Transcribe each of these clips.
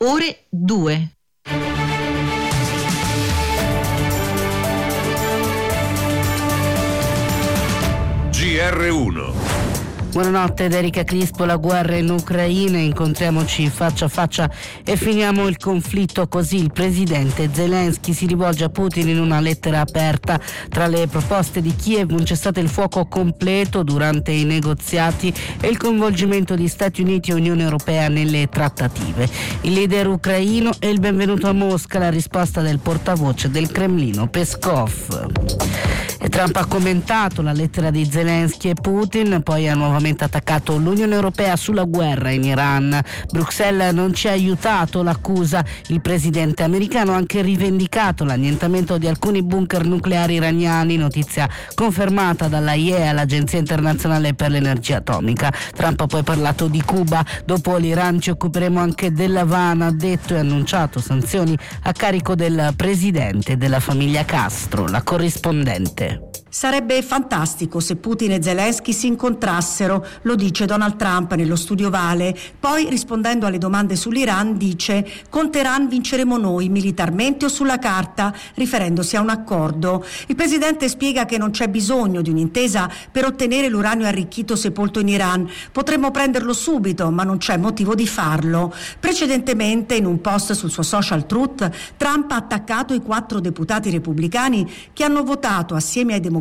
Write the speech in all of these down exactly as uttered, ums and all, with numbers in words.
ore due. G R uno. Buonanotte da Erika Crispo. La guerra in Ucraina, incontriamoci faccia a faccia e finiamo il conflitto così. Il presidente Zelensky si rivolge a Putin in una lettera aperta. Tra le proposte di Kiev un cessate il fuoco completo durante i negoziati e il coinvolgimento di Stati Uniti e Unione Europea nelle trattative. Il leader ucraino e il benvenuto a Mosca, la risposta del portavoce del Cremlino Peskov. E Trump ha commentato la lettera di Zelensky e Putin, poi ha nuovamente attaccato l'Unione Europea sulla guerra in Iran. Bruxelles non ci ha aiutato, l'accusa. Il presidente americano ha anche rivendicato l'annientamento di alcuni bunker nucleari iraniani, notizia confermata dalla I E A, l'Agenzia Internazionale per l'Energia Atomica. Trump ha poi parlato di Cuba. Dopo l'Iran ci occuperemo anche dell'Havana, ha detto, e annunciato sanzioni a carico del presidente della famiglia Castro. La corrispondente. Sarebbe fantastico se Putin e Zelensky si incontrassero, lo dice Donald Trump nello studio Vale. Poi, rispondendo alle domande sull'Iran, dice: con Teheran vinceremo noi, militarmente o sulla carta, riferendosi a un accordo. Il presidente spiega che non c'è bisogno di un'intesa per ottenere l'uranio arricchito sepolto in Iran. Potremmo prenderlo subito, ma non c'è motivo di farlo. Precedentemente, in un post sul suo social Truth, Trump ha attaccato i quattro deputati repubblicani che hanno votato assieme ai democratici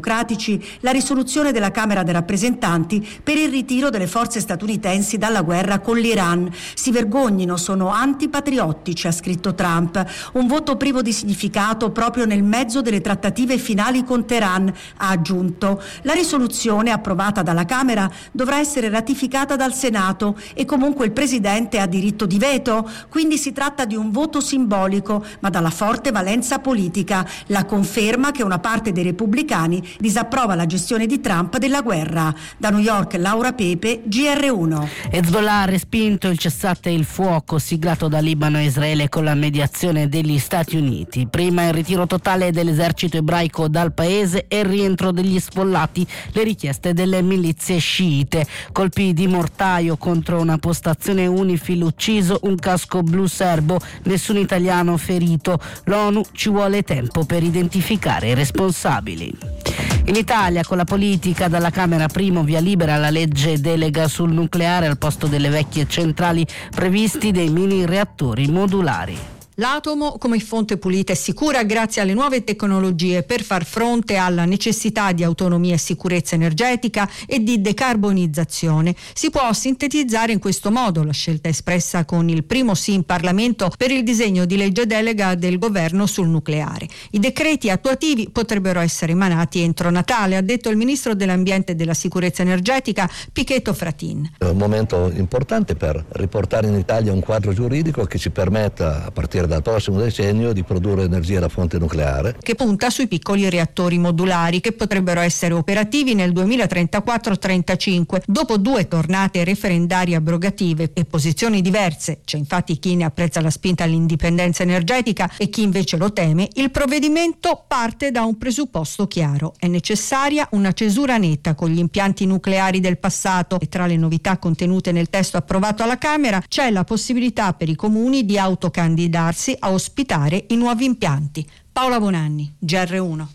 la risoluzione della Camera dei rappresentanti per il ritiro delle forze statunitensi dalla guerra con l'Iran. Si vergognino, sono antipatriottici, ha scritto Trump. Un voto privo di significato proprio nel mezzo delle trattative finali con Teheran, ha aggiunto. La risoluzione approvata dalla Camera dovrà essere ratificata dal Senato e comunque il Presidente ha diritto di veto, quindi si tratta di un voto simbolico ma dalla forte valenza politica, la conferma che una parte dei repubblicani disapprova la gestione di Trump della guerra. Da New York, Laura Pepe, G R uno. Hezbollah ha respinto il cessate il fuoco siglato da Libano e Israele con la mediazione degli Stati Uniti. Prima il ritiro totale dell'esercito ebraico dal paese e il rientro degli sfollati, le richieste delle milizie sciite. Colpi di mortaio contro una postazione UNIFIL, ucciso un casco blu serbo, nessun italiano ferito. L'ONU: ci vuole tempo per identificare i responsabili. In Italia, con la politica, dalla Camera primo via libera alla legge delega sul nucleare, al posto delle vecchie centrali previsti dei mini reattori modulari. L'atomo come fonte pulita e sicura grazie alle nuove tecnologie per far fronte alla necessità di autonomia e sicurezza energetica e di decarbonizzazione. Si può sintetizzare in questo modo la scelta espressa con il primo sì in Parlamento per il disegno di legge delega del governo sul nucleare. I decreti attuativi potrebbero essere emanati entro Natale, ha detto il ministro dell'Ambiente e della Sicurezza Energetica Pichetto Fratin. È un momento importante per riportare in Italia un quadro giuridico che ci permetta, a partire dal prossimo decennio, di produrre energia da fonte nucleare, che punta sui piccoli reattori modulari che potrebbero essere operativi nel duemilatrentaquattro trentacinque. Dopo due tornate referendarie abrogative e posizioni diverse, c'è infatti chi ne apprezza la spinta all'indipendenza energetica e chi invece lo teme, il provvedimento parte da un presupposto chiaro: è necessaria una cesura netta con gli impianti nucleari del passato, e tra le novità contenute nel testo approvato alla Camera c'è la possibilità per i comuni di autocandidarsi a ospitare i nuovi impianti. Paola Bonanni, G R uno.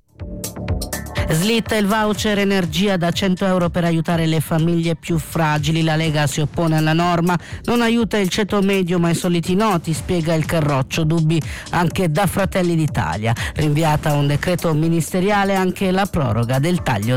Slitta il voucher energia da cento euro per aiutare le famiglie più fragili. La Lega si oppone alla norma, non aiuta il ceto medio ma i soliti noti, spiega il Carroccio. Dubbi anche da Fratelli d'Italia. Rinviata a un decreto ministeriale anche la proroga del taglio